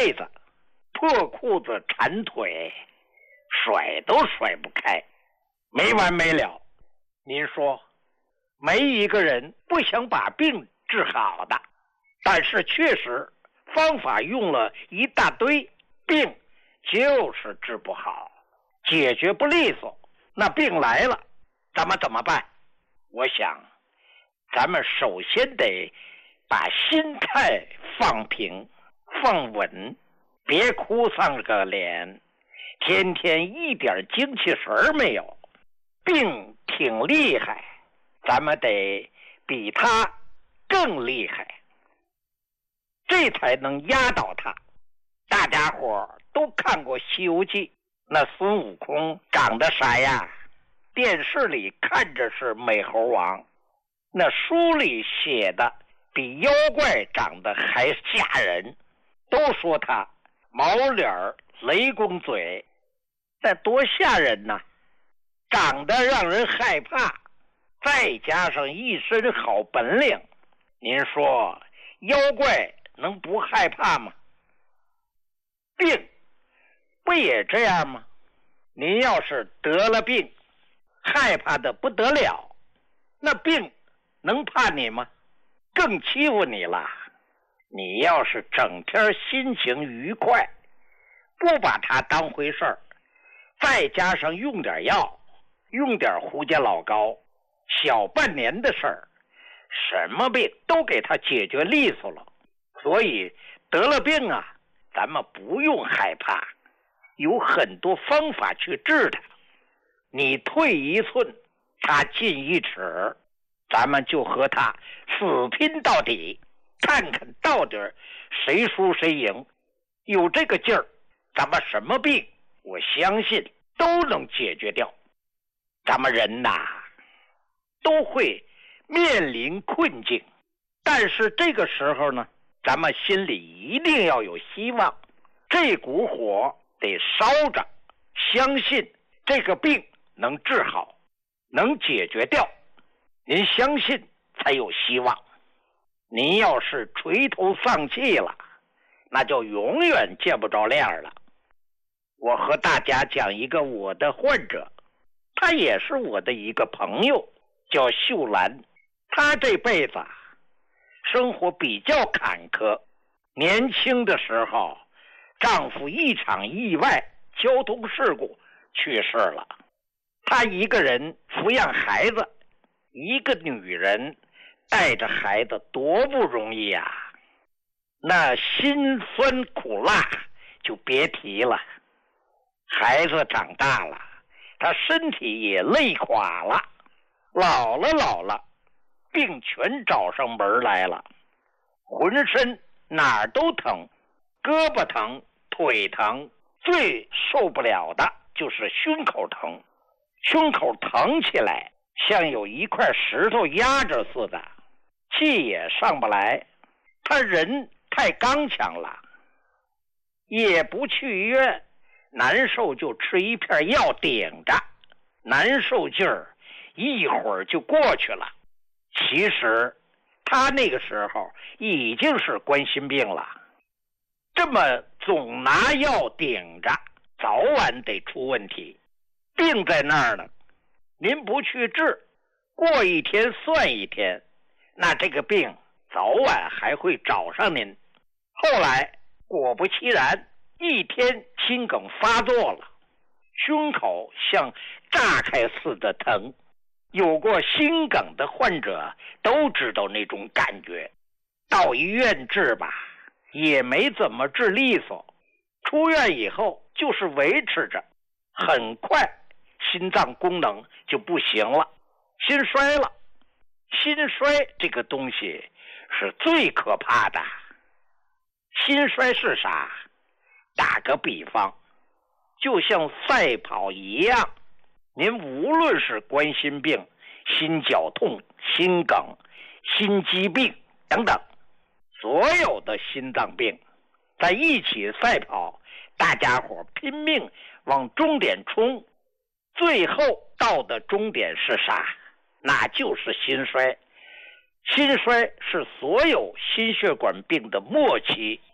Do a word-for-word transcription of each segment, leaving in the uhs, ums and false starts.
被子，破裤子缠腿，甩都甩不开，没完没了。您说，没一个人不想把病治好的，但是确实方法用了一大堆，病就是治不好，解决不利索。那病来了，咱们怎么办？我想咱们首先得把心态放平放稳，别哭丧个脸，天天一点精气神没有。病挺厉害，咱们得比他更厉害，这才能压倒他。大家伙都看过《西游记》，那孙悟空长得啥样？电视里看着是美猴王，那书里写的比妖怪长得还吓人，都说他毛脸雷公嘴，那多吓人呐！长得让人害怕，再加上一身好本领，您说妖怪能不害怕吗？病不也这样吗？您要是得了病，害怕的不得了，那病能怕你吗？更欺负你了。你要是整天心情愉快，不把它当回事儿，再加上用点药，用点胡家老膏，小半年的事儿，什么病都给他解决利索了。所以得了病啊，咱们不用害怕，有很多方法去治它。你退一寸，他进一尺，咱们就和他死拼到底，看看到底谁输谁赢。有这个劲儿，咱们什么病我相信都能解决掉。咱们人呐，都会面临困境，但是这个时候呢，咱们心里一定要有希望，这股火得烧着，相信这个病能治好，能解决掉。您相信才有希望。您要是垂头丧气了，那就永远见不着亮了。我和大家讲一个我的患者，他也是我的一个朋友，叫秀兰。她这辈子生活比较坎坷，年轻的时候丈夫一场意外交通事故去世了，她一个人抚养孩子，一个女人带着孩子多不容易啊，那辛酸苦辣就别提了。孩子长大了，他身体也累垮了，老了老了，病全找上门来了，浑身哪儿都疼，胳膊疼，腿疼，最受不了的就是胸口疼。胸口疼起来像有一块石头压着似的，气也上不来。他人太刚强了，也不去医院，难受就吃一片药顶着，难受劲儿一会儿就过去了。其实他那个时候已经是冠心病了，这么总拿药顶着，早晚得出问题。病在那儿呢，您不去治，过一天算一天，那这个病早晚还会找上您。后来果不其然，一天心梗发作了，胸口像炸开似的疼。有过心梗的患者都知道那种感觉。到医院治吧，也没怎么治利索，出院以后就是维持着，很快心脏功能就不行了，心衰了。心衰这个东西是最可怕的。心衰是啥？打个比方，就像赛跑一样，您无论是冠心病、心绞痛、心梗、心肌病等等，所有的心脏病在一起赛跑，大家伙拼命往终点冲，最后到的终点是啥？那就是心衰。心衰是所有心血管病的末期，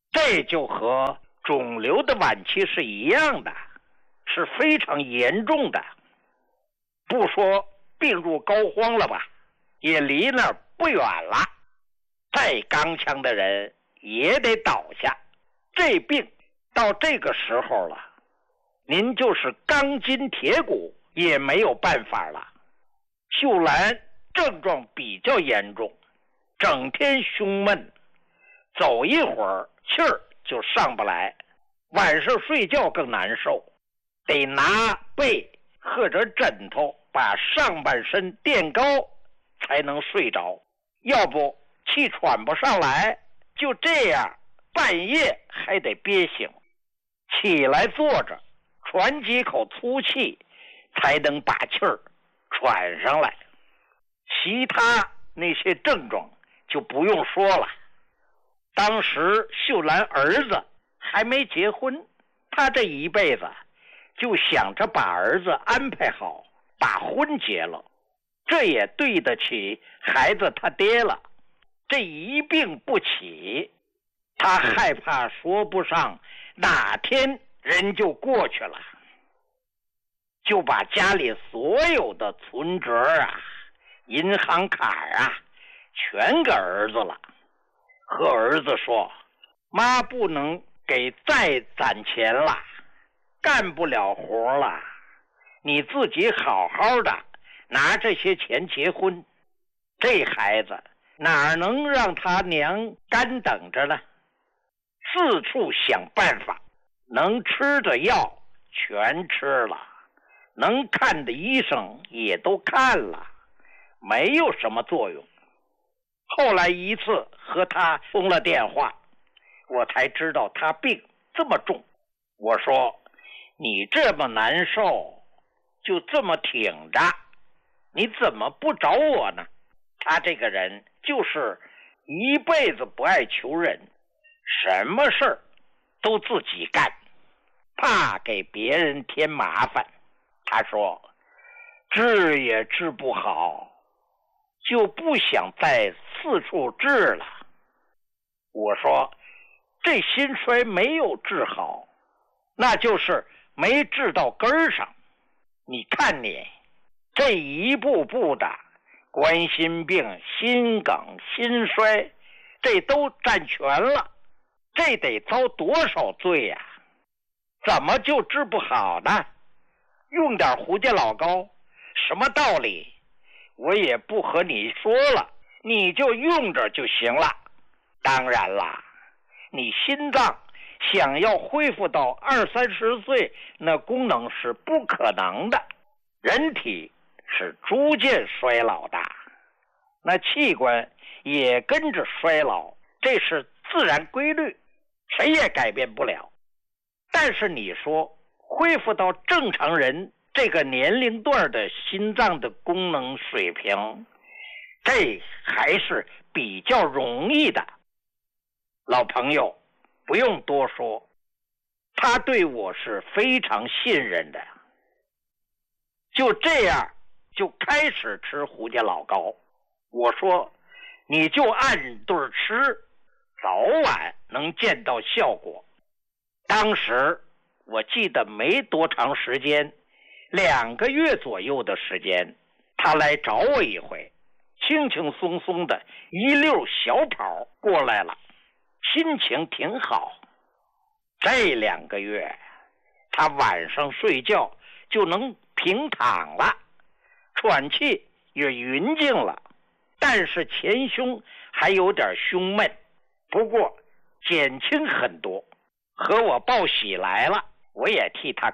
这就和肿瘤的晚期是一样的，是非常严重的。不说病入膏肓了吧，也离那儿不远了。再刚强的人也得倒下。这病到这个时候了，您就是钢筋铁骨也没有办法了。秀兰症状比较严重，整天胸闷，走一会儿气儿就上不来，晚上睡觉更难受，得拿被或者枕头把上半身垫高才能睡着，要不气喘不上来，就这样半夜还得憋醒，起来坐着喘几口粗气才能把气儿喘上来。其他那些症状就不用说了。当时秀兰儿子还没结婚，他这一辈子就想着把儿子安排好，把婚结了，这也对得起孩子他爹了。这一病不起，他害怕说不上哪天人就过去了，就把家里所有的存折啊、银行卡啊全给儿子了，和儿子说，妈不能给再攒钱了，干不了活了，你自己好好的拿这些钱结婚。这孩子哪能让他娘干等着呢？四处想办法，能吃的药全吃了，能看的医生也都看了，没有什么作用。后来一次和他通了电话，我才知道他病这么重。我说，你这么难受，就这么挺着，你怎么不找我呢？他这个人就是一辈子不爱求人，什么事儿都自己干，怕给别人添麻烦。他说，治也治不好，就不想再四处治了。我说，这心衰没有治好，那就是没治到根儿上。你看你这一步步的冠心病、心梗、心衰，这都占全了，这得遭多少罪呀、啊？怎么就治不好呢？用点胡家老膏，什么道理？我也不和你说了，你就用着就行了。当然啦，你心脏想要恢复到二三十岁，那功能是不可能的。人体是逐渐衰老的，那器官也跟着衰老，这是自然规律，谁也改变不了。但是你说恢复到正常人这个年龄段的心脏的功能水平，这还是比较容易的。老朋友不用多说，他对我是非常信任的。就这样就开始吃胡家老膏。我说，你就按对吃，早晚能见到效果。当时我记得没多长时间，两个月左右的时间，他来找我一回，轻轻松松的一溜小跑过来了，心情挺好。这两个月他晚上睡觉就能平躺了，喘气也匀净了，但是前胸还有点胸闷，不过减轻很多。和我报喜来了，我也替他